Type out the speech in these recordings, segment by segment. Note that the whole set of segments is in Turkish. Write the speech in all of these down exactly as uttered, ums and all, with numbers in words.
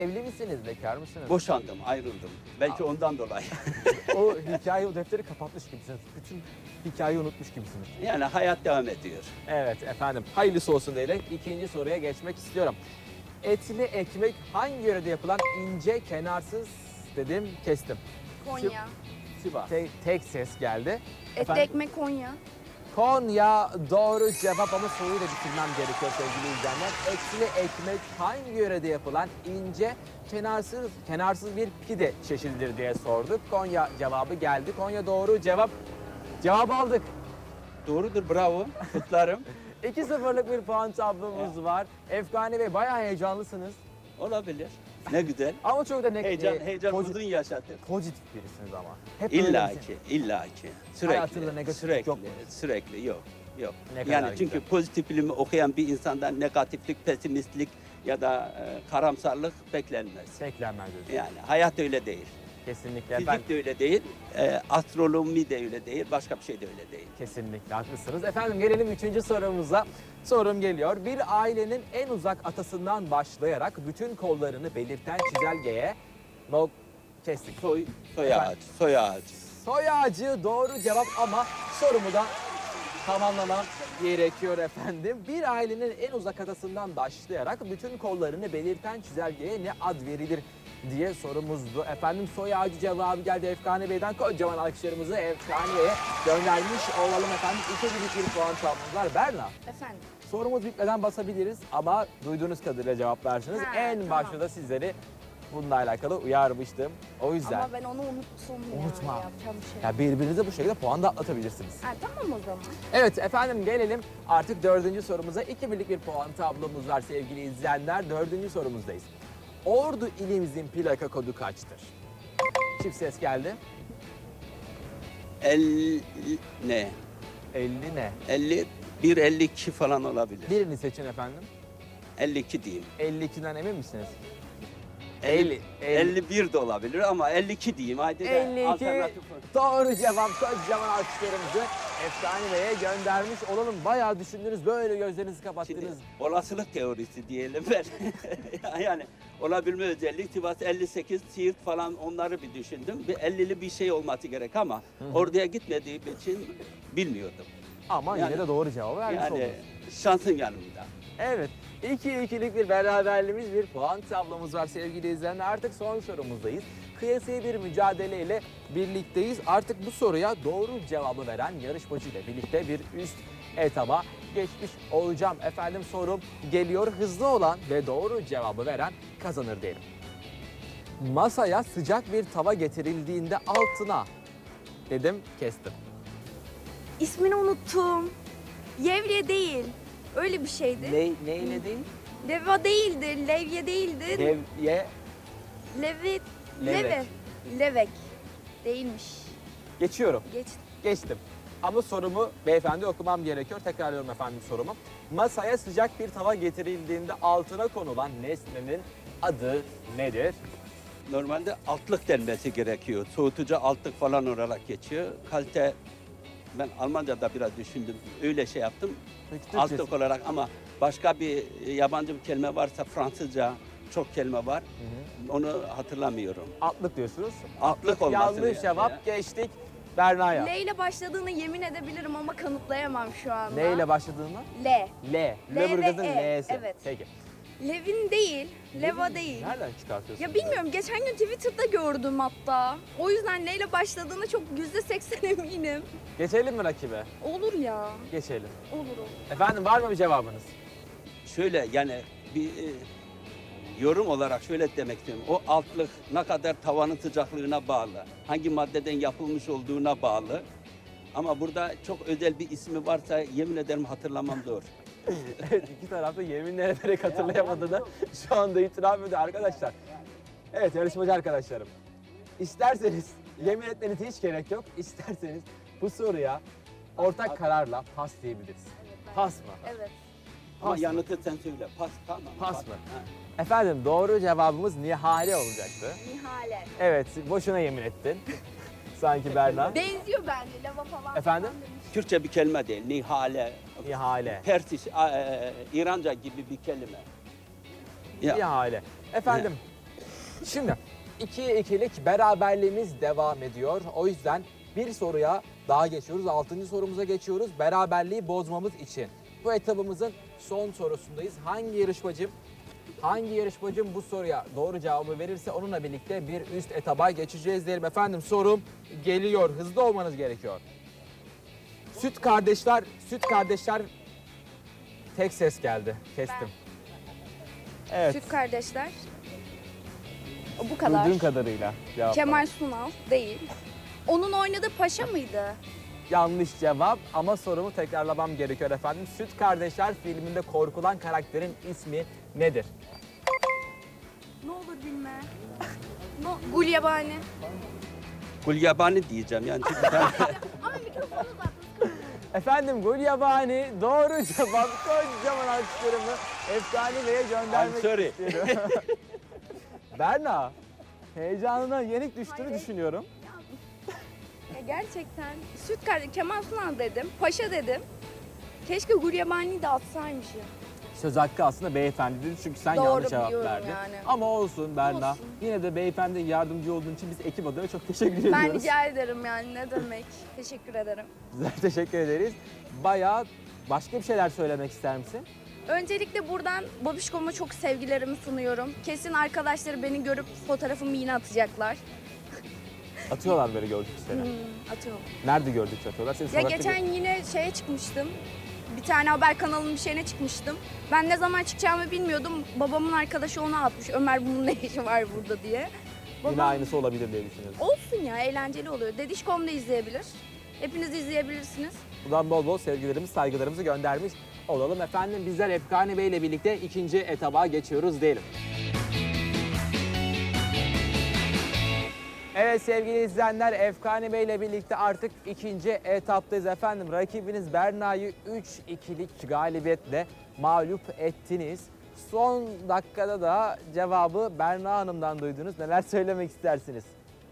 Evli misiniz, bekar mısınız? Boşandım, ayrıldım. Belki ondan dolayı. O hikaye, o defteri kapatmış gibisiniz. Bütün hikayeyi unutmuş gibisiniz. Yani hayat devam ediyor. Evet efendim, hayırlısı olsun diyerek ikinci soruya geçmek istiyorum. Etli ekmek hangi yörede yapılan ince, kenarsız dedim, kestim. Konya. Sivas. Tek, tek ses geldi. Etli Efendim? ekmek Konya. Konya doğru cevap ama soruyu da bitirmem gerekiyor sevgili izleyenler. Etli ekmek hangi yörede yapılan ince, kenarsız, kenarsız bir pide çeşididir diye sorduk. Konya cevabı geldi. Konya doğru cevap. Cevap aldık. Doğrudur, bravo. Kutlarım. iki sıfırlık bir puan tablomuz var. Efkane Bey, bayağı heyecanlısınız. Olabilir. Ne güzel. Ama çok da ne Heyecan, e, heyecan pozit- uzun yaşatır. pozitif birisiniz ama. Hep İlla öyle ki, illa ki. Hayatında Sürekli, negatif sürekli, yok mu? sürekli yok. Yok. Ne kadar Yani çünkü güzel. pozitif bilimi okuyan bir insandan negatiflik, pesimistlik ya da e, karamsarlık beklenmez. Beklenmez diyorsunuz. Yani hayat öyle değil. Kesinlikle. Fizik Ben de öyle değil, e, astronomi de öyle değil, başka bir şey de öyle değil. kesinlikle haklısınız. Efendim gelelim üçüncü sorumuza. Sorum geliyor. Bir ailenin en uzak atasından başlayarak bütün kollarını belirten çizelgeye no kestik. Soy, soy Efendim? ağacı, soy ağacı. Soy ağacı doğru cevap ama sorumu da tamamlamam gerekiyor efendim. Bir ailenin en uzak atasından başlayarak bütün kollarını belirten çizelgeye ne ad verilir diye sorumuzdu. Efendim soy ağacı cevabı geldi Efkane Bey'den. Kocaman alkışlarımızı Efkane Bey'e göndermiş olalım efendim. İki birlik bir puan tablomuz var. Berna, Efendim. sorumuz bitmeden basabiliriz ama duyduğunuz kadarıyla cevap versiniz. Ha, En tamam. başta da sizleri bununla alakalı uyarmıştım. O yüzden Ama ben onu unuttum ya. Unutma. Yapacağım bir şey. ya birbirinize bu şekilde puan da atlatabilirsiniz. Ha, tamam o zaman. Evet efendim gelelim artık dördüncü sorumuza. İki birlik bir puan tablomuz var sevgili izleyenler. Dördüncü sorumuzdayız. Ordu ilimizin plaka kodu kaçtır? Çift ses geldi. elli ne? elli ne? elli bir elli iki falan olabilir. Birini seçin efendim. elli iki diyeyim. elli ikiden emin misiniz? elli, elli. elli bir de olabilir ama elli iki diyeyim. Haydi de elli iki alternatif var. doğru cevap. Kocaman alkışlarımızı Efkane Bey'e göndermiş olalım. Bayağı düşündünüz, böyle gözlerinizi Şimdi kapattınız. olasılık teorisi diyelim ben. Yani olabilme özelliği Sivas elli sekiz, Siirt falan onları bir düşündüm. Bir ellili bir şey olması gerek ama oraya gitmediğim için bilmiyordum. Ama yani- yine de doğru cevabı vermiş Yani oldunuz. şansın yanımda. Evet. iki ikilik bir beraberliğimiz, bir puan tablomuz var sevgili izleyenler. Artık son sorumuzdayız. Kıyasi bir mücadeleyle birlikteyiz. Artık bu soruya doğru cevabı veren yarışmacıyla birlikte bir üst etaba geçmiş olacağım. Efendim sorum geliyor. Hızlı olan ve doğru cevabı veren kazanır diyelim. Masaya sıcak bir tava getirildiğinde altına dedim, kestim. İsmini unuttum. Yevye değil. Öyle bir şeydi. Ne, neyle değil? Leva değildi. Levye değildi. Levye. Levi. Levek. Leve. Levek. Değilmiş. Geçiyorum. Geç. Geçtim. Ama sorumu beyefendi okumam gerekiyor. Tekrarlıyorum efendim sorumu. Masaya sıcak bir tava getirildiğinde altına konulan nesnenin adı nedir? Normalde altlık denmesi gerekiyor. Soğutucu altlık falan olarak geçiyor. Kalite, ben Almanca'da biraz düşündüm. Öyle şey yaptım. Peki, Altlık Türkçesi? olarak ama başka bir yabancı bir kelime varsa Fransızca çok kelime var. Onu hatırlamıyorum. Altlık diyorsunuz. Altlık olması Yanlış yani. cevap. Geçtik. Berna'ya. L ile başladığını yemin edebilirim ama kanıtlayamam şu anda. Ne ile başladığını? L. L. L Lüleburgaz'ın ve E, L'si. evet. Peki. Levin değil. Leva değil. Nereden çıkartıyorsun? Ya bilmiyorum, geçen gün Twitter'da gördüm hatta. O yüzden L ile başladığına çok yüzde seksen eminim. Geçelim mi rakibe? Olur ya. Geçelim. Olur olur. Efendim var mı bir cevabınız? Şöyle yani bir e, yorum olarak şöyle demek istiyorum. O altlık ne kadar tavanın sıcaklığına bağlı. Hangi maddeden yapılmış olduğuna bağlı. Ama burada çok özel bir ismi varsa yemin ederim hatırlamam zor. Evet, iki tarafta yeminle ederek hatırlayamadığını şu anda itiraf ediyor arkadaşlar. Evet yarışmacı arkadaşlarım. İsterseniz yemin etmenize hiç gerek yok. İsterseniz bu soruya ortak kararla pas diyebiliriz. Pas mı? Evet. Ama Pas mı? yanıtı sen söyle. Pas tamam. Pas mı? Ha. Efendim doğru cevabımız Nihale olacaktı. Nihale. Evet boşuna yemin ettin. Sanki Berna. Benziyor bence lava falan. Efendim? falan demiş. Türkçe bir kelime değil. Nihale. Nihale. Persiş, e, e, İranca gibi bir kelime. Ya, Nihale. Efendim Şimdi ikiye ikilik beraberliğimiz devam ediyor. O yüzden bir soruya daha geçiyoruz. Altıncı sorumuza geçiyoruz. Beraberliği bozmamız için. Bu etabımızın son sorusundayız. Hangi yarışmacım hangi yarışmacım bu soruya doğru cevabı verirse onunla birlikte bir üst etaba geçeceğiz diyelim. Efendim sorum geliyor. Hızlı olmanız gerekiyor. Süt kardeşler, süt kardeşler tek ses geldi. Kestim. Evet. Süt kardeşler. O bu kadar. Duyduğun kadarıyla cevap. Kemal Sunal değil. Onun oynadığı Paşa mıydı? Yanlış cevap ama sorumu tekrarlamam gerekiyor efendim. Süt Kardeşler filminde korkulan karakterin ismi nedir? Ne olur bilme. no, Gulyabani. Gulyabani diyeceğim yani çünkü ben Ama mikrofonu uzatmış. Efendim Gulyabani doğru cevap. Kocaman alkışlarımı Efsane Bey'e göndermek I'm sorry. istiyorum. Berna, heyecanına yenik düştüğünü Hayır. düşünüyorum. Ya gerçekten. Süt kardeş Kemal Sunal dedim. Paşa dedim. Keşke Gulyabani'yi de atsaymışım. Söz hakkı aslında beyefendidir çünkü sen Doğru yanlış cevap biliyorum verdin. yani. Ama olsun Berna. Olsun. Yine de beyefendi yardımcı olduğun için biz ekip adına çok teşekkür Ben ediyoruz. rica ederim yani ne demek. Teşekkür ederim. Güzel, teşekkür ederiz. Bayağı başka bir şeyler söylemek ister misin? Öncelikle buradan Babişkom'a çok sevgilerimi sunuyorum. Kesin arkadaşları beni görüp fotoğrafımı yine atacaklar. Atıyorlar böyle gördük seni. Hmm, atıyorum. Nerede gördükçe atıyorlar? Seni Ya sokakta geçen gör- yine şeye çıkmıştım. Bir tane haber kanalının bir şeyine çıkmıştım. Ben ne zaman çıkacağımı bilmiyordum. Babamın arkadaşı ona atmış. Ömer bunun ne işi var burada diye. Yine Babam, aynısı olabilir diye düşünüyorum. olsun ya eğlenceli oluyor. Dedişkom'da izleyebilir. Hepiniz izleyebilirsiniz. Buradan bol bol sevgilerimiz, saygılarımızı göndermiş olalım. Efendim bizler Efkani Bey ile birlikte ikinci etaba geçiyoruz diyelim. Evet sevgili izleyenler, Efkani Bey ile birlikte artık ikinci etaptayız efendim. Rakibiniz Berna'yı üç ikilik galibiyetle mağlup ettiniz. Son dakikada da cevabı Berna Hanım'dan duydunuz. Neler söylemek istersiniz?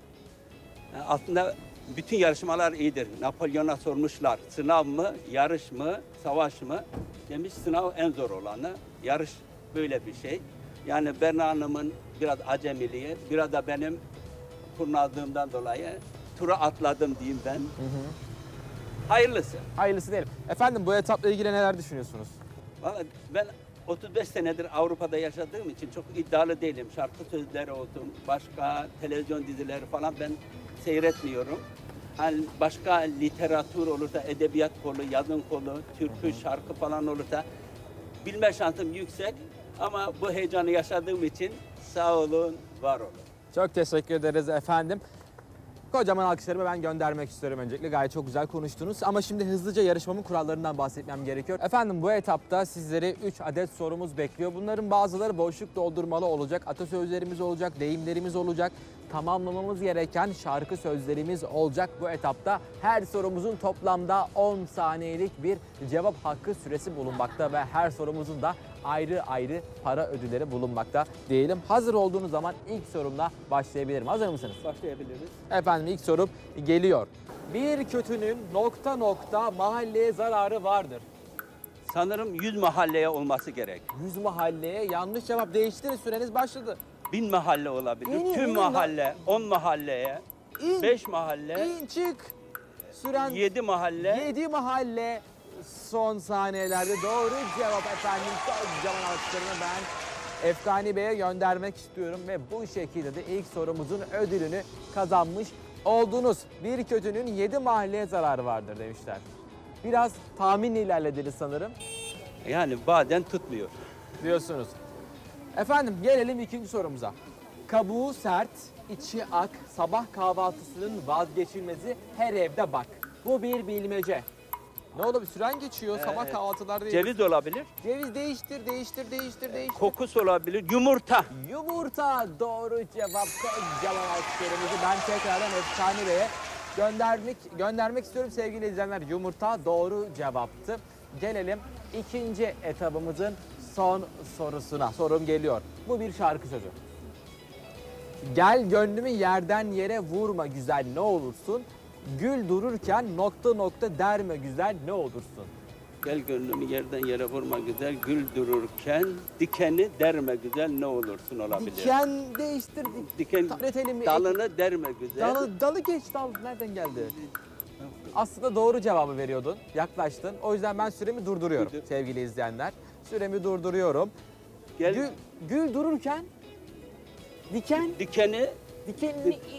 Yani aslında bütün yarışmalar iyidir. Napolyon'a sormuşlar sınav mı, yarış mı, savaş mı? Demiş sınav en zor olanı. Yarış böyle bir şey. Yani Berna Hanım'ın biraz acemiliği, biraz da benim kurnazlığımdan dolayı tura atladım diyeyim ben. Hayırlısı. Hayırlısı diyelim. Efendim bu etapla ilgili neler düşünüyorsunuz? Vallahi ben otuz beş senedir Avrupa'da yaşadığım için çok iddialı değilim. Şarkı sözleri olsun, başka televizyon dizileri falan ben seyretmiyorum. Hani başka literatür olursa, edebiyat kolu, yazın kolu, türkü, şarkı falan olursa bilme şansım yüksek. Ama bu heyecanı yaşadığım için sağ olun, var olun. Çok teşekkür ederiz efendim. Kocaman alkışlarımı ben göndermek istiyorum öncelikle. Gayet çok güzel konuştunuz. Ama şimdi hızlıca yarışmamın kurallarından bahsetmem gerekiyor. Efendim bu etapta sizleri üç adet sorumuz bekliyor. Bunların bazıları boşluk doldurmalı olacak. Atasözlerimiz olacak, deyimlerimiz olacak. Tamamlamamız gereken şarkı sözlerimiz olacak bu etapta. Her sorumuzun toplamda on saniyelik bir cevap hakkı süresi bulunmakta ve her sorumuzun da ayrı ayrı para ödülleri bulunmakta diyelim. Hazır olduğunuz zaman ilk sorumla başlayabilirim. Hazır mısınız? Başlayabiliriz. Efendim ilk sorum geliyor. Bir kötünün nokta nokta mahalleye zararı vardır. Sanırım yüz mahalleye olması gerek. Yüz mahalleye yanlış cevap, değiştirin, süreniz başladı. Bin mahalle olabilir. İnin, Tüm inin mahalle, on mahalleye, İn, beş mahalle, in, çık. Süren yedi mahalle. yedi mahalle. Son saniyelerde doğru cevap efendim. Kocaman alkışlarımı ben Efkani Bey'e göndermek istiyorum ve bu şekilde de ilk sorumuzun ödülünü kazanmış oldunuz. Bir kötünün yedi mahalleye zararı vardır demişler. Biraz tahminle ilerlediniz sanırım Yani bazen tutmuyor. diyorsunuz. Efendim gelelim ikinci sorumuza. Kabuğu sert, içi ak, sabah kahvaltısının vazgeçilmezi her evde bak. Bu bir bilmece. Ne oldu, bir süren geçiyor, sabah Ee, kahvaltılar değil. Ceviz olabilir, Ceviz değiştir, değiştir, değiştir, değiştir. kokusu olabilir, yumurta. Yumurta doğru cevap. Kocaman alkışlarımızı ben tekrardan Efsane Bey'e göndermek, göndermek istiyorum sevgili izleyenler. Yumurta doğru cevaptı. Gelelim ikinci etabımızın son sorusuna. Sorum geliyor. Bu bir şarkı sözü. Gel gönlümü yerden yere vurma güzel ne olursun. Gül dururken nokta nokta derme güzel ne olursun. Gel gönlümü yerden yere vurma güzel, gül dururken dikeni derme güzel, ne olursun olabilir. Diken değiştirdik. Diken Üretelim mi? dalını derme güzel. Dalı, dalı geç, dal nereden geldi? Aslında doğru cevabı veriyordun. Yaklaştın. O yüzden ben süremi durduruyorum Durdur. sevgili izleyenler. Süremi durduruyorum. Gel Gül, gül dururken diken dikeni dikenini